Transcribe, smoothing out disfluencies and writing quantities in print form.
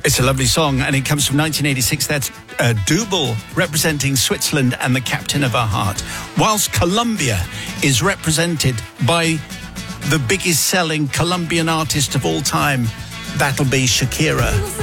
It's a lovely song, and it comes from 1986. That's Double, representing Switzerland and the Captain of Our Heart. Whilst Colombia is represented by the biggest selling Colombian artist of all time, that'll be Shakira.